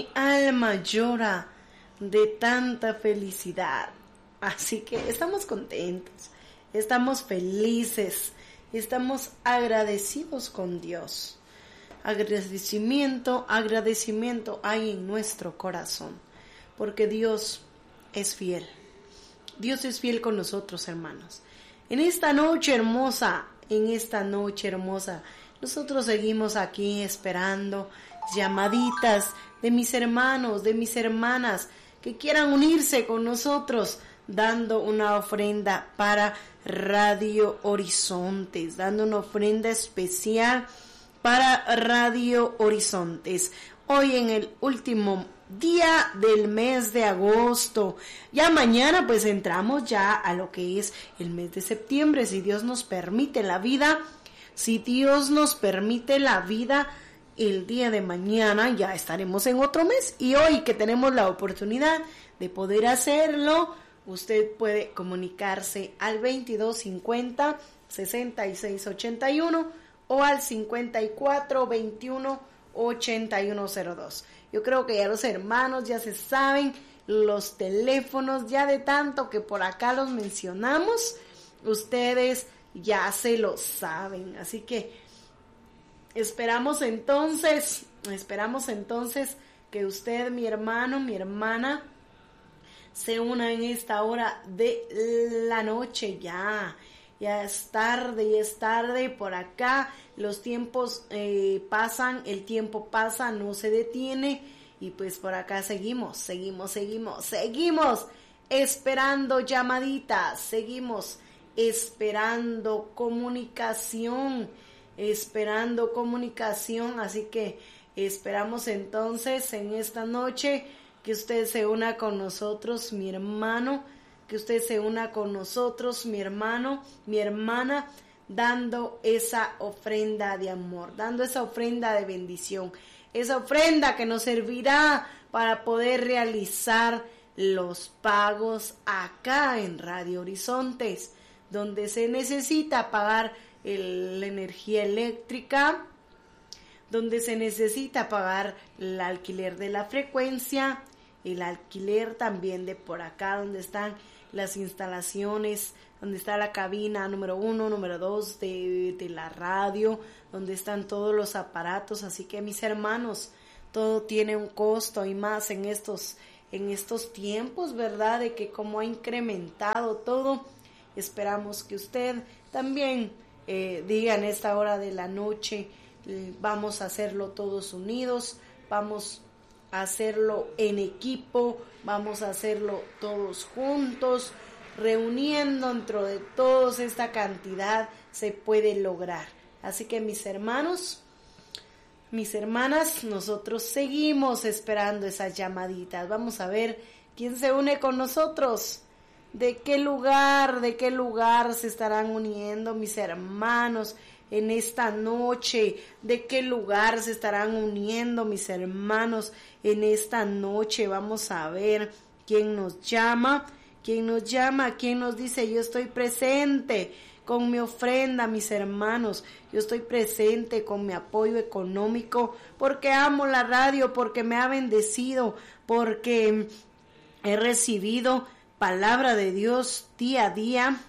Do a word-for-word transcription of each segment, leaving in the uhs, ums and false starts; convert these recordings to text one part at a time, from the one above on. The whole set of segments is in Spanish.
alma llora de tanta felicidad. Así que estamos contentos, estamos felices, estamos agradecidos con Dios. Agradecimiento, agradecimiento hay en nuestro corazón, porque Dios es fiel. Dios es fiel con nosotros, hermanos. En esta noche hermosa, en esta noche hermosa, nosotros seguimos aquí esperando llamaditas de mis hermanos, de mis hermanas, que quieran unirse con nosotros, dando una ofrenda para Radio Horizontes, dando una ofrenda especial para Radio Horizontes. Hoy en el último día del mes de agosto. Ya mañana pues entramos ya a lo que es el mes de septiembre, si Dios nos permite la vida, si Dios nos permite la vida, el día de mañana ya estaremos en otro mes. Y hoy que tenemos la oportunidad de poder hacerlo, usted puede comunicarse al veintidós cincuenta sesenta y seis ochenta y uno o al cincuenta y cuatro veintiuno ochenta y uno cero dos. Yo creo que ya los hermanos ya se saben los teléfonos, ya de tanto que por acá los mencionamos, ustedes ya se lo saben. Así que esperamos entonces, esperamos entonces que usted, mi hermano, mi hermana, se una en esta hora de la noche. Ya, ya es tarde, ya es tarde por acá, los tiempos eh, pasan, el tiempo pasa, no se detiene, y pues por acá seguimos, seguimos, seguimos, seguimos esperando llamaditas, seguimos esperando comunicación, esperando comunicación, así que esperamos entonces en esta noche que usted se una con nosotros, mi hermano, que usted se una con nosotros, mi hermano, mi hermana, dando esa ofrenda de amor, dando esa ofrenda de bendición, esa ofrenda que nos servirá para poder realizar los pagos acá en Radio Horizontes, donde se necesita pagar el, la energía eléctrica, donde se necesita pagar el alquiler de la frecuencia, el alquiler también de por acá donde están las instalaciones, donde está la cabina número uno, número dos de, de la radio, donde están todos los aparatos. Así que mis hermanos, todo tiene un costo, y más en estos, en estos tiempos, ¿verdad? De que como ha incrementado todo, esperamos que usted también eh, diga en esta hora de la noche, eh, vamos a hacerlo todos unidos, vamos a hacerlo en equipo, vamos a hacerlo todos juntos, reuniendo dentro de todos esta cantidad se puede lograr. Así que mis hermanos, mis hermanas, nosotros seguimos esperando esas llamaditas. Vamos a ver quién se une con nosotros, de qué lugar, de qué lugar se estarán uniendo mis hermanos en esta noche, de qué lugar se estarán uniendo mis hermanos en esta noche. Vamos a ver quién nos llama, quién nos llama, quién nos dice yo estoy presente con mi ofrenda, mis hermanos, yo estoy presente con mi apoyo económico, porque amo la radio, porque me ha bendecido, porque he recibido palabra de Dios día a día.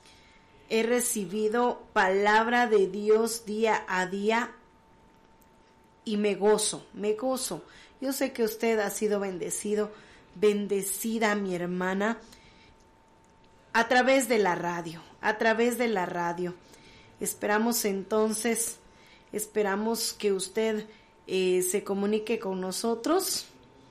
He recibido palabra de Dios día a día y me gozo, me gozo. Yo sé que usted ha sido bendecido, bendecida mi hermana, a través de la radio, a través de la radio. Esperamos entonces, esperamos que usted eh, se comunique con nosotros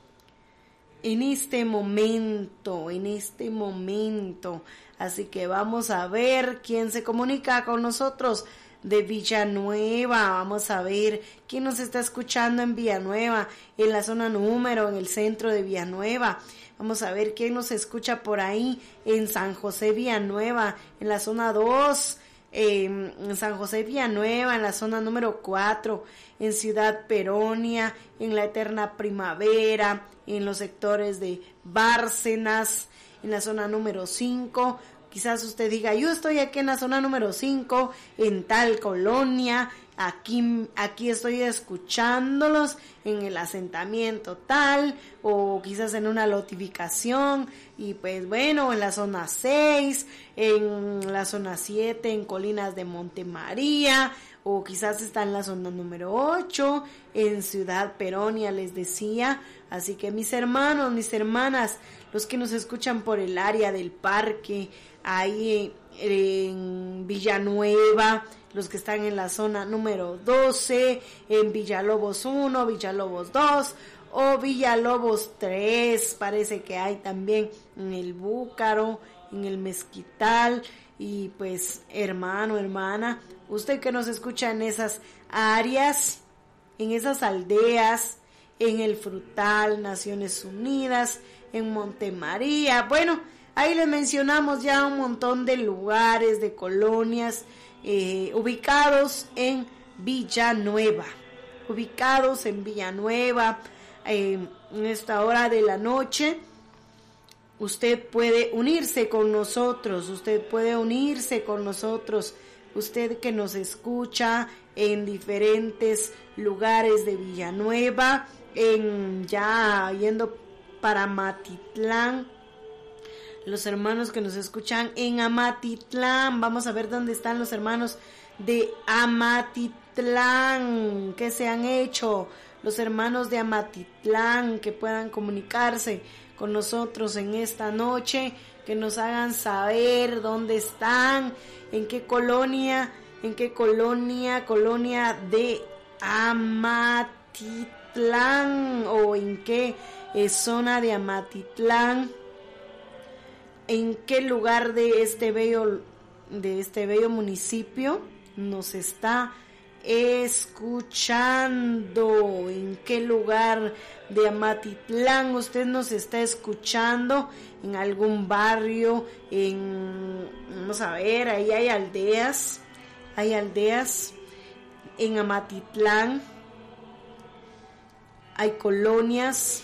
en este momento, en este momento. Así que vamos a ver quién se comunica con nosotros de Villanueva. Vamos a ver quién nos está escuchando en Villanueva, en la zona número, en el centro de Villanueva. Vamos a ver quién nos escucha por ahí en San José Villanueva, en la zona dos, eh, en San José Villanueva, en la zona número cuatro, en Ciudad Peronia, en la Eterna Primavera, en los sectores de Bárcenas, en la zona número cinco. Quizás usted diga, yo estoy aquí en la zona número cinco, en tal colonia, aquí, aquí estoy escuchándolos en el asentamiento tal, o quizás en una notificación, y pues bueno, en la zona seis, en la zona siete, en Colinas de Montemaría, o quizás está en la zona número ocho, en Ciudad Peronia, les decía. Así que mis hermanos, mis hermanas, los que nos escuchan por el área del parque, ahí en Villanueva, los que están en la zona número doce, en Villalobos uno, Villalobos dos o Villalobos tres, parece que hay también en el Búcaro, en el Mezquital. Y pues hermano, hermana, usted que nos escucha en esas áreas, en esas aldeas, en el Frutal, Naciones Unidas, en Montemaría, bueno, ahí les mencionamos ya un montón de lugares, de colonias eh, ubicados en Villanueva, ubicados en Villanueva. Eh, en esta hora de la noche usted puede unirse con nosotros, usted puede unirse con nosotros, usted que nos escucha en diferentes lugares de Villanueva, en ya yendo para Amatitlán, los hermanos que nos escuchan en Amatitlán, vamos a ver dónde están los hermanos de Amatitlán, que se han hecho, los hermanos de Amatitlán, que puedan comunicarse con nosotros en esta noche, que nos hagan saber dónde están, en qué colonia, en qué colonia, colonia de Amatitlán, o en qué eh, zona de Amatitlán, en qué lugar de este bello, de este bello municipio nos está escuchando, en qué lugar de Amatitlán usted nos está escuchando, en algún barrio, en, vamos a ver, ahí hay aldeas, hay aldeas en Amatitlán, hay colonias,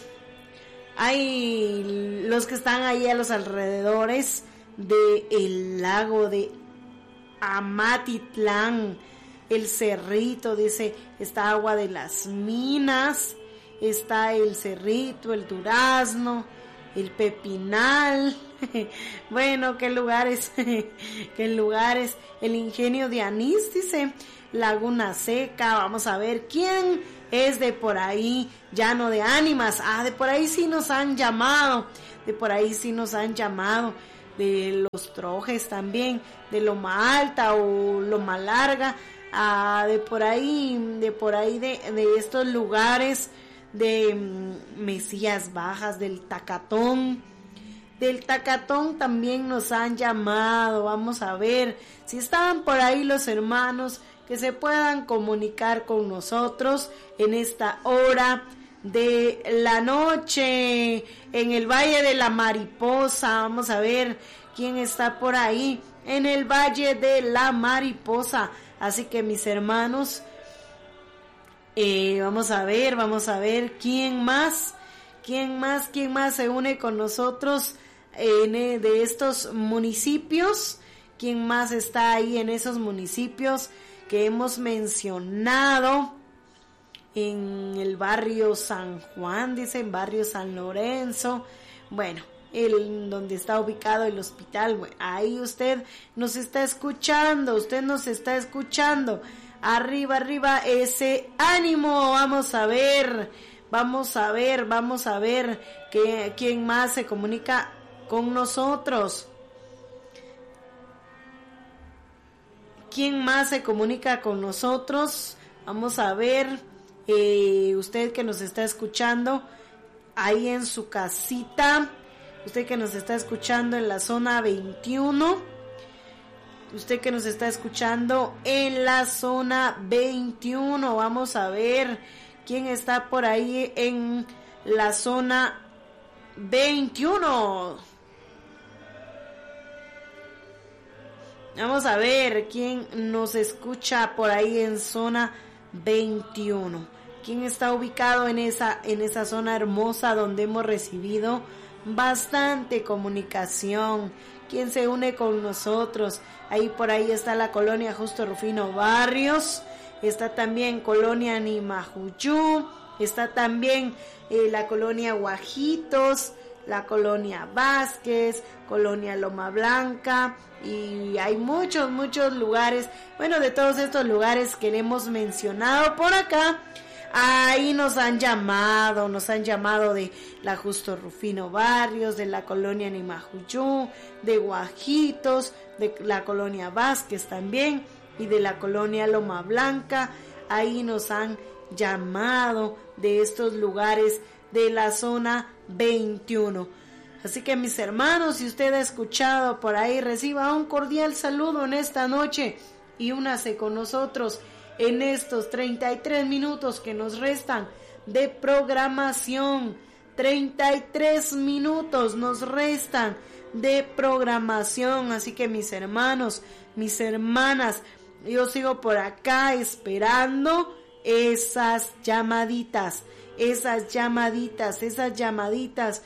hay los que están ahí a los alrededores del lago de Amatitlán, el cerrito, dice, está Agua de las Minas, está el cerrito, el durazno, el pepinal, bueno, qué lugares, qué lugares, el ingenio de Anís, dice, Laguna Seca, vamos a ver quién es de por ahí, Llano de Ánimas, ah, de por ahí sí nos han llamado, de por ahí sí nos han llamado, de Los Trojes también, de Loma Alta o Loma Larga, ah, de por ahí, de por ahí de, de estos lugares, de um, Mesías Bajas, del Tacatón, del Tacatón también nos han llamado, vamos a ver si estaban por ahí los hermanos que se puedan comunicar con nosotros en esta hora de la noche, en el Valle de la Mariposa, vamos a ver quién está por ahí, en el Valle de la Mariposa, así que mis hermanos, eh, vamos a ver, vamos a ver quién más, quién más, quién más se une con nosotros en, eh, de estos municipios, quién más está ahí en esos municipios que hemos mencionado, en el barrio San Juan, dice, en barrio San Lorenzo, bueno, el, donde está ubicado el hospital, bueno, ahí usted nos está escuchando, usted nos está escuchando, arriba, arriba, ese ánimo, vamos a ver, vamos a ver, vamos a ver que, quién más se comunica con nosotros. ¿Quién más se comunica con nosotros? Vamos a ver, eh, usted que nos está escuchando ahí en su casita, usted que nos está escuchando en la zona veintiuno, usted que nos está escuchando en la zona veintiuno, vamos a ver quién está por ahí en la zona veintiuno. Vamos a ver quién nos escucha por ahí en zona veintiuno. ¿Quién está ubicado en esa, en esa zona hermosa donde hemos recibido bastante comunicación? ¿Quién se une con nosotros? Ahí por ahí está la colonia Justo Rufino Barrios, está también Colonia Nimajuyú, está también eh, la Colonia Guajitos, la Colonia Vázquez, Colonia Loma Blanca, y hay muchos, muchos lugares. Bueno, de todos estos lugares que le hemos mencionado por acá, ahí nos han llamado, nos han llamado de la Justo Rufino Barrios, de la Colonia Nimajuyú, de Guajitos, de la Colonia Vázquez también, y de la Colonia Loma Blanca. Ahí nos han llamado de estos lugares de la zona veintiuno. Así que, mis hermanos, si usted ha escuchado por ahí, reciba un cordial saludo en esta noche y únase con nosotros en estos treinta y tres minutos que nos restan de programación. treinta y tres minutos nos restan de programación. Así que, mis hermanos, mis hermanas, yo sigo por acá esperando esas llamaditas, esas llamaditas, esas llamaditas,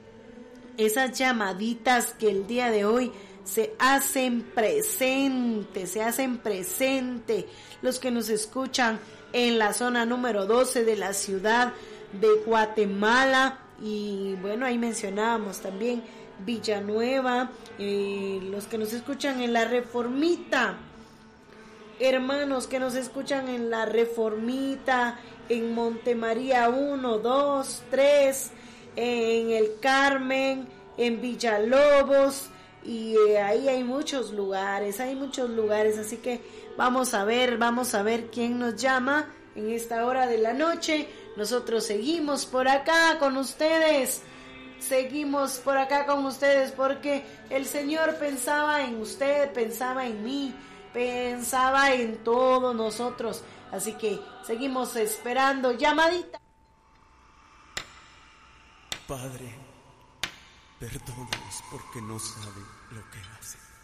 esas llamaditas que el día de hoy se hacen presente, se hacen presente. Los que nos escuchan en la zona número doce de la ciudad de Guatemala, y bueno, ahí mencionábamos también Villanueva, eh, los que nos escuchan en la Reformita, hermanos que nos escuchan en la Reformita, en Montemaría uno, dos, tres, en el Carmen, en Villalobos, y eh, ahí hay muchos lugares, hay muchos lugares, así que vamos a ver, vamos a ver quién nos llama en esta hora de la noche. Nosotros seguimos por acá con ustedes, seguimos por acá con ustedes porque el Señor pensaba en usted, pensaba en mí, pensaba en todos nosotros, así que seguimos esperando llamadita. Padre, perdónanos porque no saben lo que hacen.